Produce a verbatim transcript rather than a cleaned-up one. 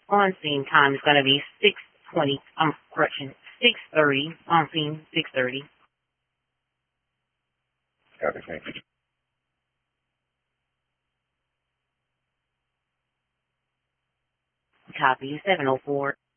on scene time is going to be six twenty. Um, correction, six thirty. On scene six thirty. Copy, thank you. Copy seven oh four.